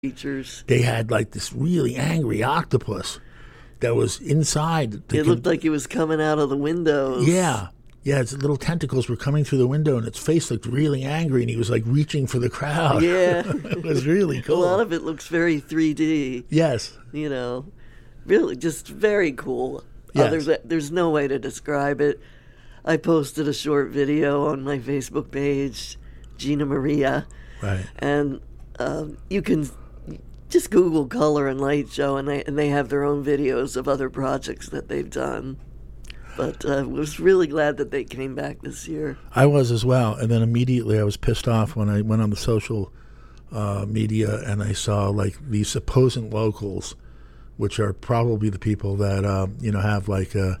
creatures. They had like this really angry octopus that was inside. It looked like it was coming out of the windows. Yeah. Yeah, its little tentacles were coming through the window, and its face looked really angry, and he was like reaching for the crowd. Yeah. It was really cool. A lot of it looks very 3D. Yes. You know, really just very cool. Yes. There's no way to describe it. I posted a short video on my Facebook page, Gina Maria. Right. And you can just Google Color and Light Show, and they have their own videos of other projects that they've done. But I was really glad that they came back this year. I was as well. And then immediately I was pissed off when I went on the social media and I saw like these supposed locals, which are probably the people that, have like a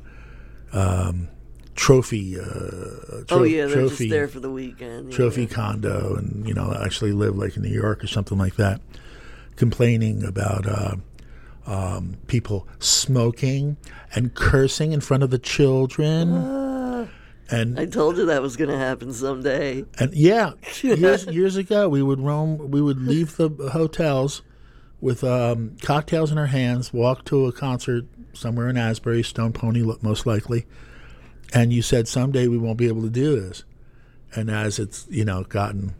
trophy. They're trophy, just there for the weekend. Trophy condo and, actually live like in New York or something like that, complaining about people smoking and cursing in front of the children. And I told you that was going to happen someday. And years ago, we would leave the hotels with cocktails in our hands, walk to a concert somewhere in Asbury, Stone Pony most likely, and you said someday we won't be able to do this. And as it's gotten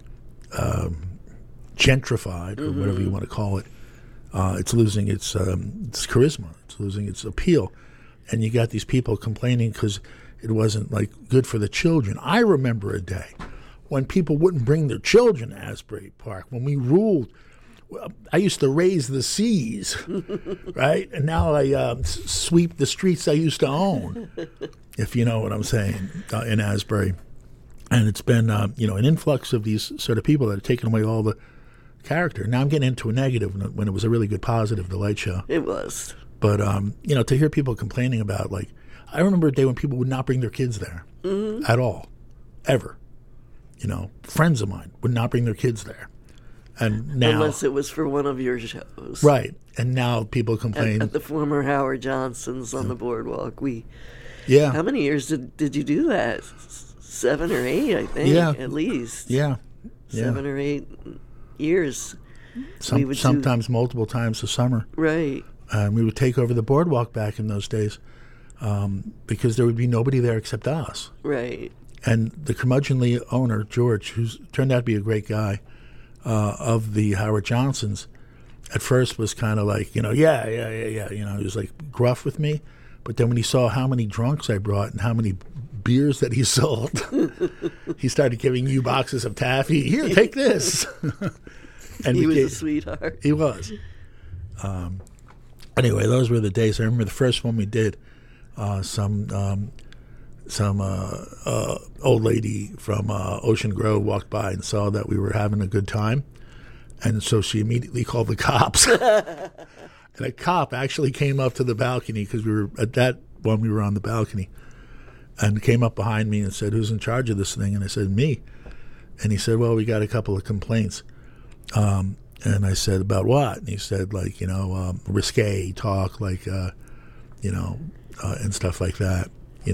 gentrified or whatever you want to call it, it's losing its charisma. It's losing its appeal. And you got these people complaining because it wasn't like good for the children. I remember a day when people wouldn't bring their children to Asbury Park. When we ruled, I used to raise the seas, right? And now I sweep the streets I used to own, if you know what I'm saying, in Asbury. And it's been, an influx of these sort of people that have taken away all the character. Now I'm getting into a negative when it was a really good positive, the Light Show. It was. But, to hear people complaining about, like, I remember a day when people would not bring their kids there at all, ever. Friends of mine would not bring their kids there. And now, unless it was for one of your shows. Right. And now people complain. At the former Howard Johnson's on the boardwalk. How many years did you do that? 7 or 8, I think, at least. Yeah. 7 or 8 years. Sometimes multiple times a summer. Right. And we would take over the boardwalk back in those days because there would be nobody there except us. Right. And the curmudgeonly owner, George, who's turned out to be a great guy, of the Howard Johnsons, at first was kind of like, he was like gruff with me. But then when he saw how many drunks I brought and how many beers that he sold, he started giving you boxes of taffy. Here, take this. And he was a sweetheart. He was. Anyway, those were the days. I remember the first one we did. Some old lady from Ocean Grove walked by and saw that we were having a good time, and so she immediately called the cops. And a cop actually came up to the balcony because we were at that one. We were on the balcony, and came up behind me and said, "Who's in charge of this thing?" And I said, "Me." And he said, "Well, we got a couple of complaints." And I said, "About what?" And he said, like, risque talk, like, and stuff like that.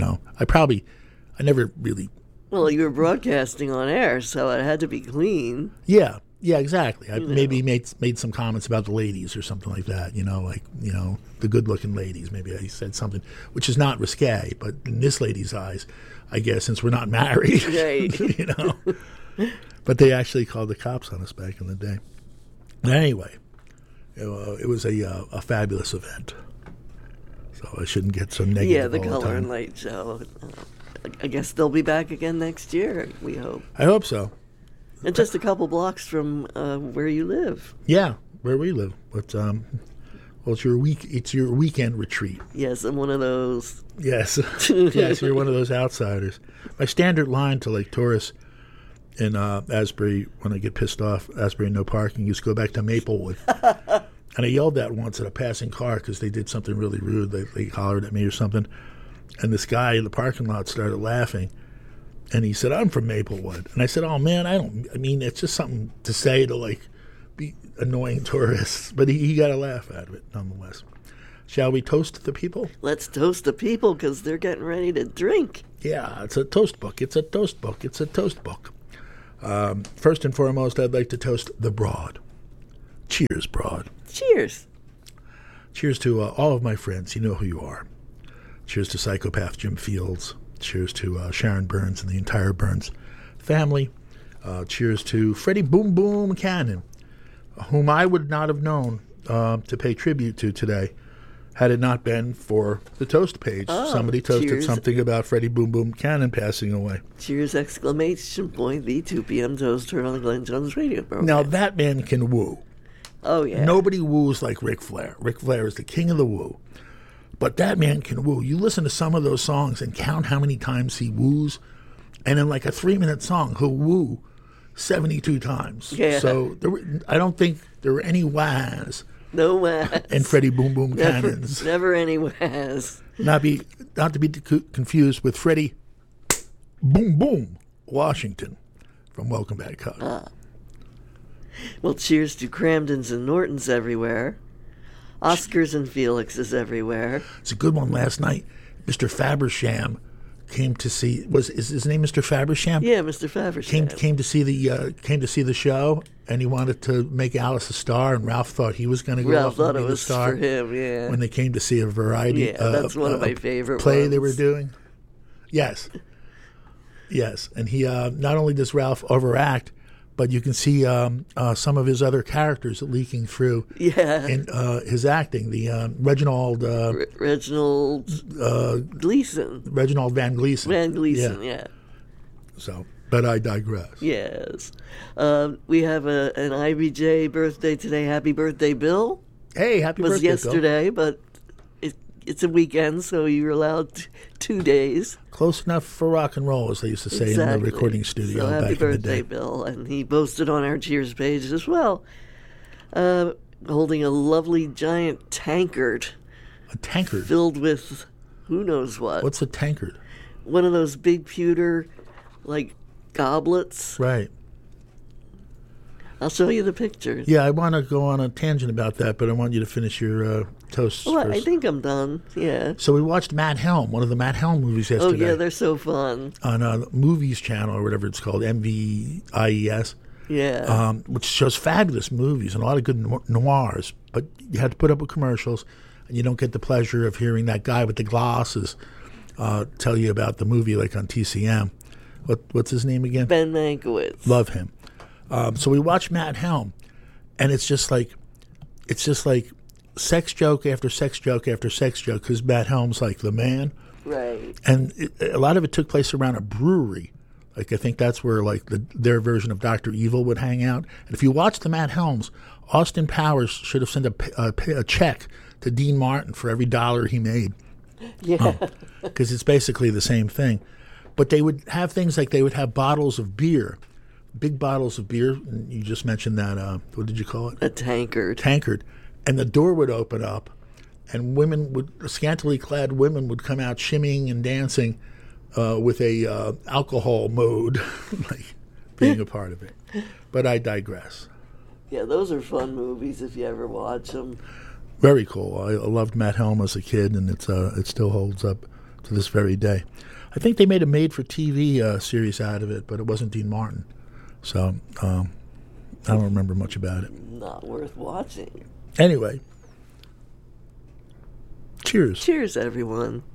I never really. Well, you were broadcasting on air, so it had to be clean. Yeah, exactly. I maybe made some comments about the ladies or something like that. The good-looking ladies. Maybe I said something which is not risque, but in this lady's eyes, I guess, since we're not married, right. But they actually called the cops on us back in the day. But anyway, it was a fabulous event. So I shouldn't get so negative. Yeah, the all Color the time. and Light Show. I guess they'll be back again next year, we hope. I hope so. And just a couple blocks from where you live. Yeah, where we live. But it's your weekend retreat. Yes, I'm one of those. Yes, yes, you're one of those outsiders. My standard line to Lake Taurus in Asbury when I get pissed off, Asbury no parking, is go back to Maplewood. And I yelled that once at a passing car because they did something really rude. They hollered at me or something. And this guy in the parking lot started laughing. And he said, "I'm from Maplewood." And I said, "Oh, man, it's just something to say to, like, be annoying tourists." But he got a laugh out of it, nonetheless. Shall we toast the people? Let's toast the people because they're getting ready to drink. Yeah, it's a toast book. It's a toast book. It's a toast book. First and foremost, I'd like to toast the broad. Cheers, broad. Cheers. Cheers to all of my friends. You know who you are. Cheers to psychopath Jim Fields. Cheers to Sharon Burns and the entire Burns family. Cheers to Freddie Boom Boom Cannon, whom I would not have known to pay tribute to today had it not been for the toast page. Somebody toasted cheers. something about Freddie Boom Boom Cannon passing away. Cheers! Exclamation point! The 2 p.m. toaster on the Glenn Jones radio program. Now that man can woo. Oh yeah. Nobody woos like Ric Flair. Ric Flair is the king of the woo. But that man can woo. You listen to some of those songs and count how many times he woos, and in like a 3-minute song, he'll woo 72 times. Yeah. So I don't think there were any whas No whas. in Freddie Boom Boom Cannons. Never any whas. Not to be confused with Freddie Boom Boom Washington from Welcome Back, Cub. Well, cheers to Cramdens and Nortons everywhere. Oscars and Felixes everywhere. It's a good one last night. Mr. Fabersham came to see. Is his name Mr. Fabersham? Yeah, Mr. Fabersham. Came to see the show, and he wanted to make Alice a star. And Ralph thought he was going to go Ralph off thought and it be the was star for him. Yeah. when they came to see a variety. Yeah, that's one of my favorite play ones. they were doing. Yes, and he not only does Ralph overact, but you can see some of his other characters leaking through in his acting. The Reginald Gleason. Reginald Van Gleason. Van Gleason, yeah. So, but I digress. Yes. We have an IBJ birthday today. Happy birthday, Bill. Hey, happy It was birthday, yesterday, but it's a weekend, so you're allowed 2 days. Close enough for rock and roll, as they used to say in the recording studio so back happy in the birthday, day. Bill. And he posted on our Cheers page as well, holding a lovely giant tankard. A tankard? Filled with who knows what. What's a tankard? One of those big pewter, like, goblets. Right. I'll show you the picture. Yeah, I want to go on a tangent about that, but I want you to finish your toasts Well, first. I think I'm done. Yeah. So we watched Matt Helm, one of the Matt Helm movies Oh, yesterday. yeah, they're so fun. On Movies Channel or whatever it's called, MVIES. Yeah. Which shows fabulous movies and a lot of good noirs, but you have to put up with commercials, and you don't get the pleasure of hearing that guy with the glasses tell you about the movie, like on TCM. What's his name again? Ben Mankiewicz. Love him. So we watched Matt Helm, and it's just like sex joke after sex joke after sex joke, because Matt Helm's like the man. Right. And a lot of it took place around a brewery. Like, I think that's where like their version of Dr. Evil would hang out. And if you watch the Matt Helms, Austin Powers should have sent a check to Dean Martin for every dollar he made. Yeah. Because it's basically the same thing. But they would have things like they would have bottles of beer, big bottles of beer. And you just mentioned that, what did you call it? A tankard. Tankard. And the door would open up, and scantily clad women would come out shimmying and dancing with a alcohol mode, like being a part of it. But I digress. Yeah, those are fun movies if you ever watch them. Very cool. I loved Matt Helm as a kid, and it still holds up to this very day. I think they made a made-for-TV series out of it, but it wasn't Dean Martin. So I don't remember much about it. Not worth watching. Anyway, cheers. Cheers, everyone.